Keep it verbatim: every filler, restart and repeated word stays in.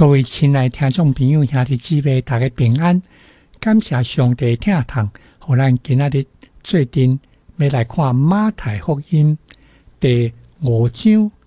各位亲爱的听众朋友、兄弟姊妹，大家平安！感谢上帝疼痛，互咱今仔日做阵要来看马太福音第五章